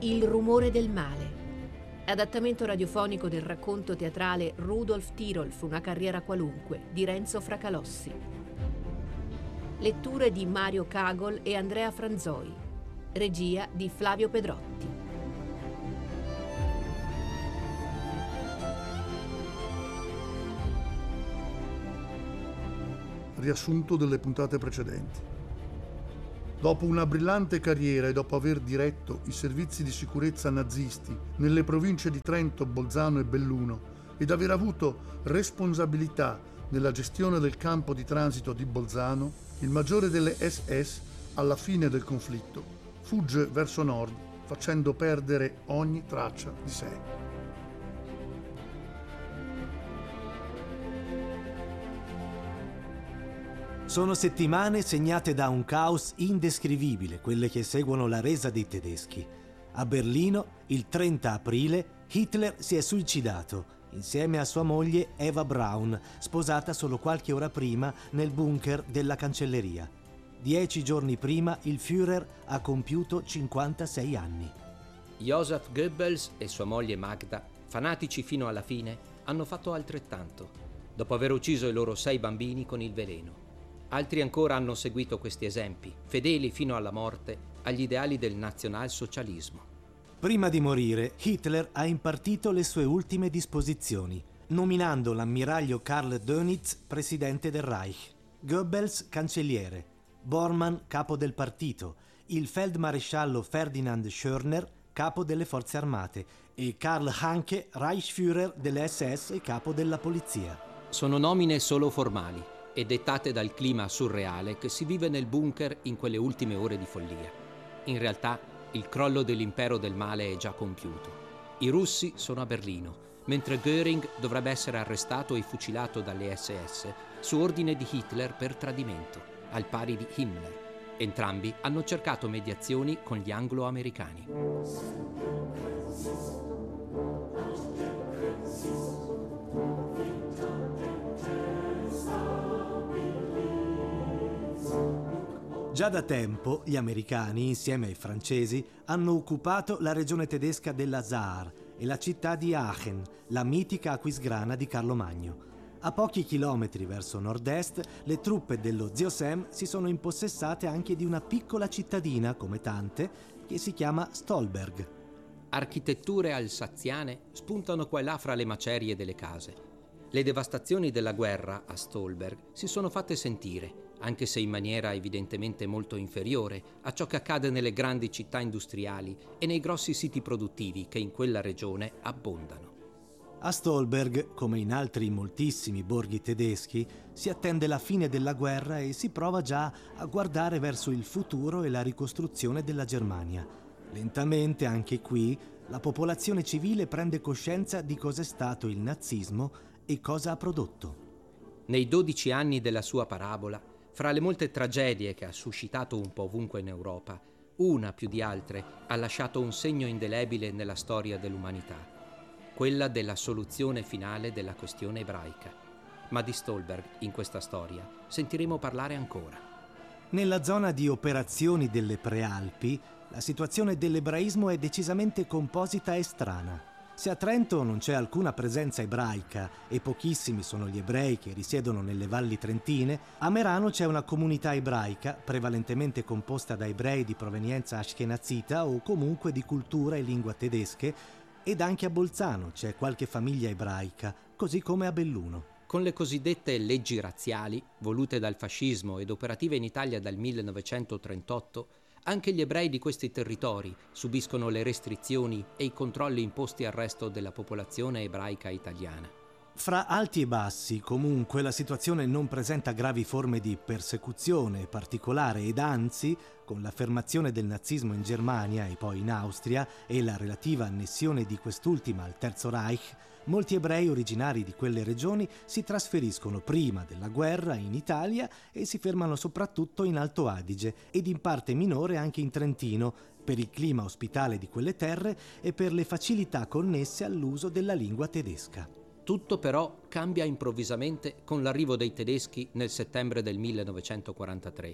Il rumore del male. Adattamento radiofonico del racconto teatrale Rudolf Tirolf, una carriera qualunque, di Renzo Fracalossi. Letture di Mario Cagol e Andrea Franzoi. Regia di Flavio Pedrotti. Riassunto delle puntate precedenti. Dopo una brillante carriera e dopo aver diretto i servizi di sicurezza nazisti nelle province di Trento, Bolzano e Belluno ed aver avuto responsabilità nella gestione del campo di transito di Bolzano, il maggiore delle SS, alla fine del conflitto, fugge verso nord facendo perdere ogni traccia di sé. Sono settimane segnate da un caos indescrivibile, quelle che seguono la resa dei tedeschi. A Berlino, il 30 aprile, Hitler si è suicidato, insieme a sua moglie Eva Braun, sposata solo qualche ora prima nel bunker della cancelleria. 10 giorni prima il Führer ha compiuto 56 anni. Joseph Goebbels e sua moglie Magda, fanatici fino alla fine, hanno fatto altrettanto, dopo aver ucciso i loro 6 bambini con il veleno. Altri ancora hanno seguito questi esempi, fedeli fino alla morte agli ideali del nazionalsocialismo. Prima di morire, Hitler ha impartito le sue ultime disposizioni, nominando l'ammiraglio Karl Dönitz presidente del Reich, Goebbels cancelliere, Bormann capo del partito, il feldmaresciallo Ferdinand Schörner capo delle forze armate e Karl Hanke Reichsführer delle SS e capo della polizia. Sono nomine solo formali e dettate dal clima surreale che si vive nel bunker in quelle ultime ore di follia. In realtà, il crollo dell'impero del male è già compiuto. I russi sono a Berlino, mentre Göring dovrebbe essere arrestato e fucilato dalle SS su ordine di Hitler per tradimento, al pari di Himmler. Entrambi hanno cercato mediazioni con gli anglo-americani. Già da tempo gli americani, insieme ai francesi, hanno occupato la regione tedesca della Saar e la città di Aachen, la mitica Aquisgrana di Carlo Magno. A pochi chilometri verso nord-est, le truppe dello zio Sam si sono impossessate anche di una piccola cittadina, come tante, che si chiama Stolberg. Architetture alsaziane spuntano qua e là fra le macerie delle case. Le devastazioni della guerra a Stolberg si sono fatte sentire, anche se in maniera evidentemente molto inferiore a ciò che accade nelle grandi città industriali e nei grossi siti produttivi che in quella regione abbondano. A Stolberg, come in altri moltissimi borghi tedeschi, si attende la fine della guerra e si prova già a guardare verso il futuro e la ricostruzione della Germania. Lentamente, anche qui, la popolazione civile prende coscienza di cos'è stato il nazismo e cosa ha prodotto. Nei 12 anni della sua parabola, fra le molte tragedie che ha suscitato un po' ovunque in Europa, una più di altre ha lasciato un segno indelebile nella storia dell'umanità, quella della soluzione finale della questione ebraica. Ma di Stolberg, in questa storia, sentiremo parlare ancora. Nella zona di operazioni delle Prealpi, la situazione dell'ebraismo è decisamente composita e strana. Se a Trento non c'è alcuna presenza ebraica e pochissimi sono gli ebrei che risiedono nelle valli trentine, a Merano c'è una comunità ebraica prevalentemente composta da ebrei di provenienza ashkenazita o comunque di cultura e lingua tedesche, ed anche a Bolzano c'è qualche famiglia ebraica, così come a Belluno. Con le cosiddette leggi razziali, volute dal fascismo ed operative in Italia dal 1938, anche gli ebrei di questi territori subiscono le restrizioni e i controlli imposti al resto della popolazione ebraica italiana. Fra alti e bassi, comunque, la situazione non presenta gravi forme di persecuzione particolare ed anzi, con l'affermazione del nazismo in Germania e poi in Austria e la relativa annessione di quest'ultima al Terzo Reich, molti ebrei originari di quelle regioni si trasferiscono prima della guerra in Italia e si fermano soprattutto in Alto Adige ed in parte minore anche in Trentino, per il clima ospitale di quelle terre e per le facilità connesse all'uso della lingua tedesca. Tutto però cambia improvvisamente con l'arrivo dei tedeschi nel settembre del 1943,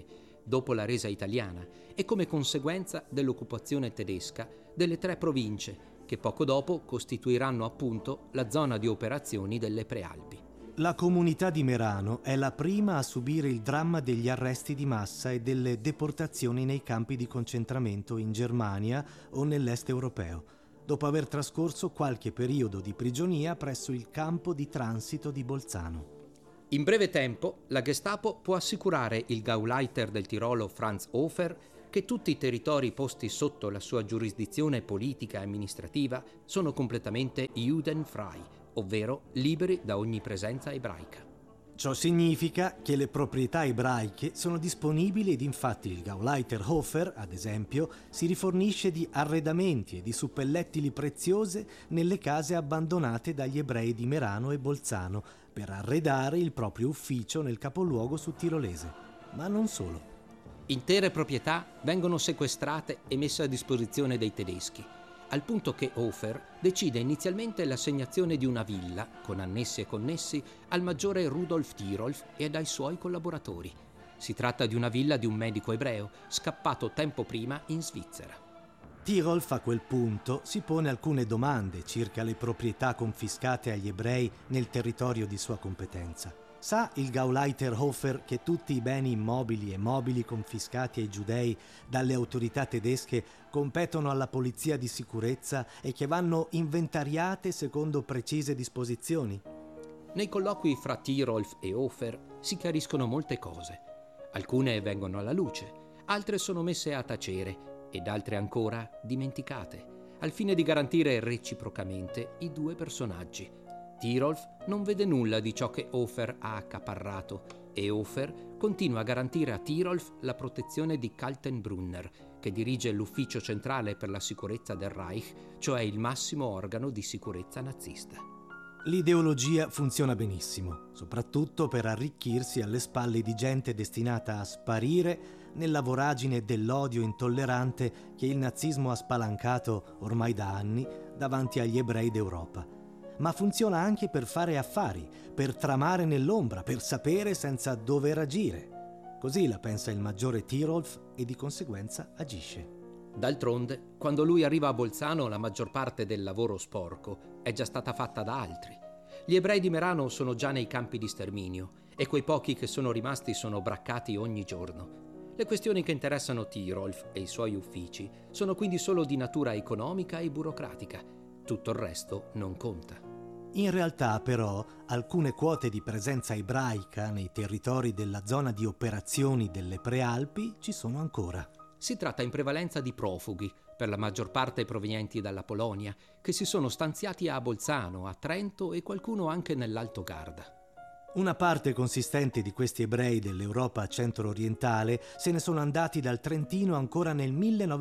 dopo la resa italiana e come conseguenza dell'occupazione tedesca delle 3 province, che poco dopo costituiranno appunto la zona di operazioni delle Prealpi. La comunità di Merano è la prima a subire il dramma degli arresti di massa e delle deportazioni nei campi di concentramento in Germania o nell'est europeo, dopo aver trascorso qualche periodo di prigionia presso il campo di transito di Bolzano. In breve tempo, la Gestapo può assicurare il Gauleiter del Tirolo Franz Hofer che tutti i territori posti sotto la sua giurisdizione politica e amministrativa sono completamente judenfrei, ovvero liberi da ogni presenza ebraica. Ciò significa che le proprietà ebraiche sono disponibili ed infatti il Gauleiter Hofer, ad esempio, si rifornisce di arredamenti e di suppellettili preziose nelle case abbandonate dagli ebrei di Merano e Bolzano per arredare il proprio ufficio nel capoluogo sudtirolese. Ma non solo. Intere proprietà vengono sequestrate e messe a disposizione dei tedeschi, al punto che Hofer decide inizialmente l'assegnazione di una villa, con annessi e connessi, al maggiore Rudolf Tirolf e ai suoi collaboratori. Si tratta di una villa di un medico ebreo, scappato tempo prima in Svizzera. Tirolf a quel punto si pone alcune domande circa le proprietà confiscate agli ebrei nel territorio di sua competenza. Sa il Gauleiter Hofer che tutti i beni immobili e mobili confiscati ai giudei dalle autorità tedesche competono alla polizia di sicurezza e che vanno inventariate secondo precise disposizioni? Nei colloqui fra Tirolf e Hofer si chiariscono molte cose. Alcune vengono alla luce, altre sono messe a tacere ed altre ancora dimenticate, al fine di garantire reciprocamente i 2 personaggi. Tirolf non vede nulla di ciò che Hofer ha accaparrato e Hofer continua a garantire a Tirolf la protezione di Kaltenbrunner, che dirige l'Ufficio Centrale per la Sicurezza del Reich, cioè il massimo organo di sicurezza nazista. L'ideologia funziona benissimo, soprattutto per arricchirsi alle spalle di gente destinata a sparire nella voragine dell'odio intollerante che il nazismo ha spalancato ormai da anni davanti agli ebrei d'Europa. Ma funziona anche per fare affari, per tramare nell'ombra, per sapere senza dover agire. Così la pensa il maggiore Tirolf e di conseguenza agisce. D'altronde, quando lui arriva a Bolzano, la maggior parte del lavoro sporco è già stata fatta da altri. Gli ebrei di Merano sono già nei campi di sterminio e quei pochi che sono rimasti sono braccati ogni giorno. Le questioni che interessano Tirolf e i suoi uffici sono quindi solo di natura economica e burocratica. Tutto il resto non conta. In realtà, però, alcune quote di presenza ebraica nei territori della zona di operazioni delle Prealpi ci sono ancora. Si tratta in prevalenza di profughi, per la maggior parte provenienti dalla Polonia, che si sono stanziati a Bolzano, a Trento e qualcuno anche nell'Alto Garda. Una parte consistente di questi ebrei dell'Europa centro-orientale se ne sono andati dal Trentino ancora nel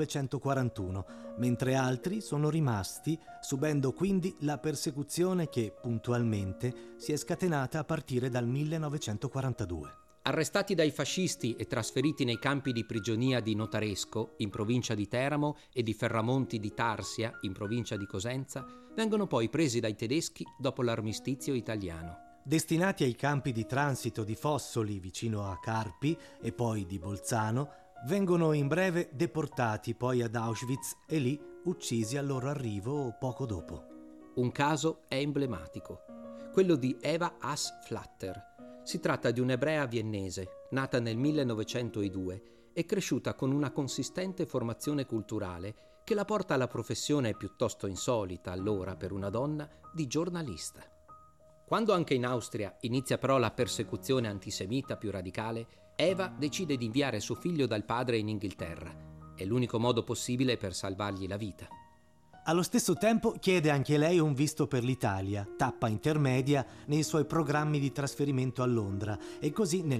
1941, mentre altri sono rimasti, subendo quindi la persecuzione che, puntualmente, si è scatenata a partire dal 1942. Arrestati dai fascisti e trasferiti nei campi di prigionia di Notaresco, in provincia di Teramo, e di Ferramonti di Tarsia, in provincia di Cosenza, vengono poi presi dai tedeschi dopo l'armistizio italiano. Destinati ai campi di transito di Fossoli vicino a Carpi e poi di Bolzano, vengono in breve deportati poi ad Auschwitz e lì uccisi al loro arrivo poco dopo. Un caso è emblematico, quello di Eva Haas-Flatter. Si tratta di un'ebrea viennese, nata nel 1902 e cresciuta con una consistente formazione culturale che la porta alla professione piuttosto insolita allora per una donna di giornalista. Quando anche in Austria inizia però la persecuzione antisemita più radicale, Eva decide di inviare suo figlio dal padre in Inghilterra. È l'unico modo possibile per salvargli la vita. Allo stesso tempo chiede anche lei un visto per l'Italia, tappa intermedia nei suoi programmi di trasferimento a Londra, e così nel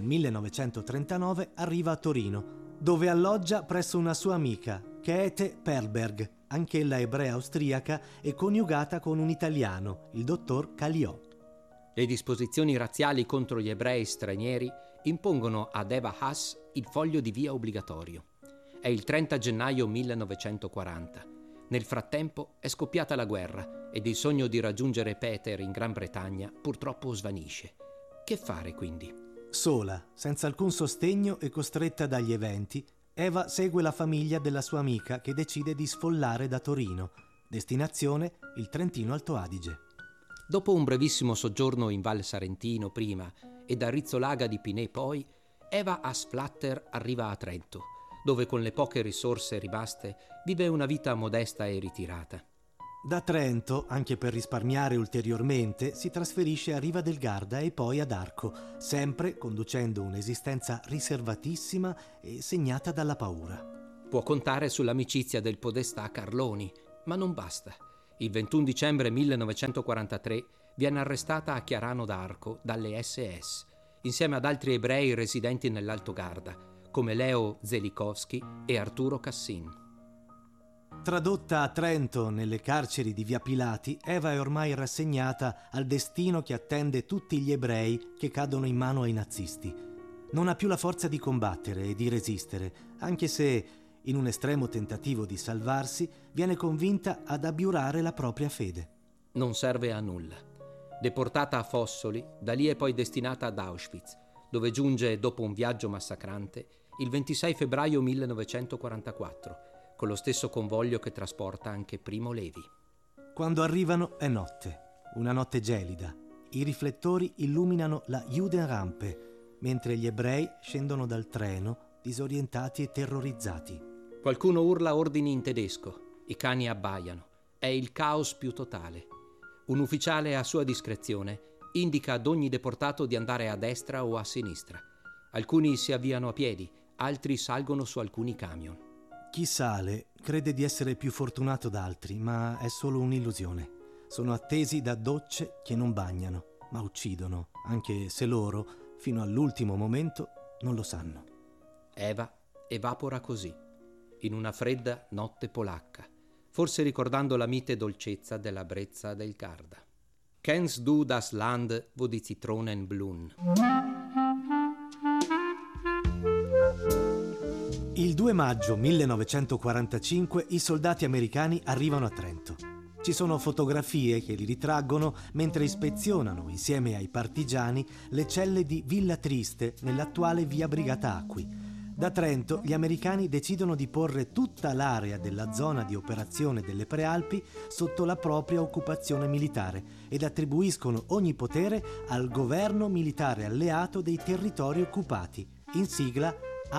1939 arriva a Torino, dove alloggia presso una sua amica, Käthe Perlberg, anch'ella ebrea austriaca e coniugata con un italiano, il dottor Caliot. Le disposizioni razziali contro gli ebrei stranieri impongono ad Eva Haas il foglio di via obbligatorio. È il 30 gennaio 1940. Nel frattempo è scoppiata la guerra ed il sogno di raggiungere Peter in Gran Bretagna purtroppo svanisce. Che fare quindi? Sola, senza alcun sostegno e costretta dagli eventi, Eva segue la famiglia della sua amica che decide di sfollare da Torino. Destinazione il Trentino Alto Adige. Dopo un brevissimo soggiorno in Val Sarentino prima e da Rizzolaga di Pinè poi, Eva Asflatter arriva a Trento, dove con le poche risorse rimaste vive una vita modesta e ritirata. Da Trento, anche per risparmiare ulteriormente, si trasferisce a Riva del Garda e poi ad Arco, sempre conducendo un'esistenza riservatissima e segnata dalla paura. Può contare sull'amicizia del podestà Carloni, ma non basta. Il 21 dicembre 1943 viene arrestata a Chiarano d'Arco dalle SS, insieme ad altri ebrei residenti nell'Alto Garda, come Leo Zelikowski e Arturo Cassin. Tradotta a Trento nelle carceri di Via Pilati, Eva è ormai rassegnata al destino che attende tutti gli ebrei che cadono in mano ai nazisti. Non ha più la forza di combattere e di resistere, anche se, in un estremo tentativo di salvarsi, viene convinta ad abiurare la propria fede. Non serve a nulla. Deportata a Fossoli, da lì è poi destinata ad Auschwitz, dove giunge dopo un viaggio massacrante il 26 febbraio 1944, con lo stesso convoglio che trasporta anche Primo Levi. Quando arrivano è notte, una notte gelida. I riflettori illuminano la Judenrampe, mentre gli ebrei scendono dal treno, disorientati e terrorizzati. Qualcuno urla ordini in tedesco, i cani abbaiano. È il caos più totale. Un ufficiale a sua discrezione indica ad ogni deportato di andare a destra o a sinistra. Alcuni si avviano a piedi, altri salgono su alcuni camion. Chi sale crede di essere più fortunato d'altri, ma è solo un'illusione. Sono attesi da docce che non bagnano, ma uccidono, anche se loro, fino all'ultimo momento, non lo sanno. Eva evapora così, in una fredda notte polacca, forse ricordando la mite dolcezza della brezza del Garda. Kennst du das Land, wo die Zitronen blühen? Il 2 maggio 1945 i soldati americani arrivano a Trento. Ci sono fotografie che li ritraggono mentre ispezionano, insieme ai partigiani, le celle di Villa Triste, nell'attuale via Brigata Acqui. Da Trento gli americani decidono di porre tutta l'area della zona di operazione delle Prealpi sotto la propria occupazione militare ed attribuiscono ogni potere al governo militare alleato dei territori occupati, in sigla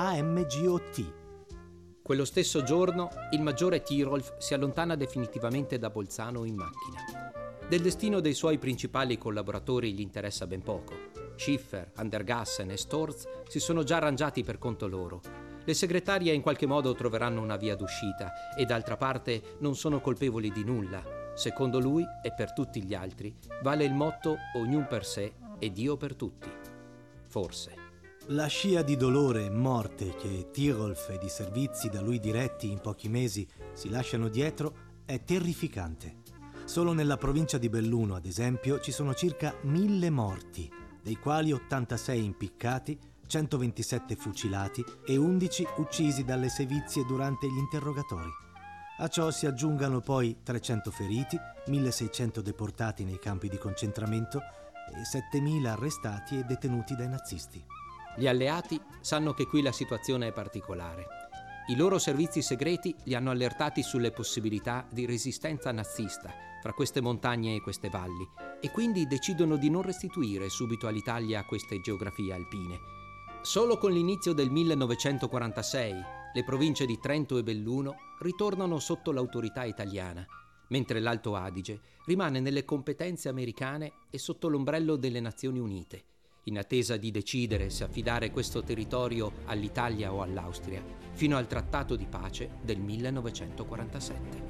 AMGOT. Quello stesso giorno il maggiore Tirolf si allontana definitivamente da Bolzano in macchina. Del destino dei suoi principali collaboratori gli interessa ben poco. Schiffer, Andergassen e Storz si sono già arrangiati per conto loro. Le segretarie in qualche modo troveranno una via d'uscita e d'altra parte non sono colpevoli di nulla. Secondo lui e per tutti gli altri vale il motto ognuno per sé e Dio per tutti. Forse. La scia di dolore e morte che Tirolf ed i servizi da lui diretti in pochi mesi si lasciano dietro è terrificante. Solo nella provincia di Belluno, ad esempio, ci sono circa 1000 morti, dei quali 86 impiccati, 127 fucilati e 11 uccisi dalle sevizie durante gli interrogatori. A ciò si aggiungano poi 300 feriti, 1600 deportati nei campi di concentramento e 7000 arrestati e detenuti dai nazisti. Gli alleati sanno che qui la situazione è particolare. I loro servizi segreti li hanno allertati sulle possibilità di resistenza nazista fra queste montagne e queste valli e quindi decidono di non restituire subito all'Italia queste geografie alpine. Solo con l'inizio del 1946 le province di Trento e Belluno ritornano sotto l'autorità italiana, mentre l'Alto Adige rimane nelle competenze americane e sotto l'ombrello delle Nazioni Unite, in attesa di decidere se affidare questo territorio all'Italia o all'Austria, fino al Trattato di pace del 1947.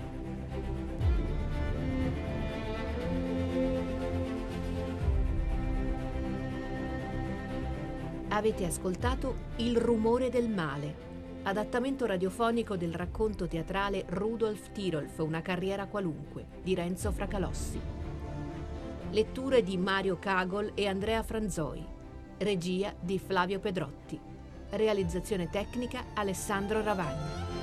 Avete ascoltato Il rumore del male, adattamento radiofonico del racconto teatrale Rudolf Tirolf, una carriera qualunque, di Renzo Fracalossi. Letture di Mario Cagol e Andrea Franzoi. Regia di Flavio Pedrotti. Realizzazione tecnica Alessandro Ravagna.